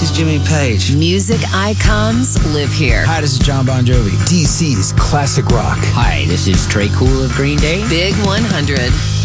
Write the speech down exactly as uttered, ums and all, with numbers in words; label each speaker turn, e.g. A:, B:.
A: This is Jimmy Page.
B: Music icons live here.
C: Hi, this is John Bon Jovi. D C's classic rock.
D: Hi, this is Trey Cool of Green Day.
B: Big one hundred.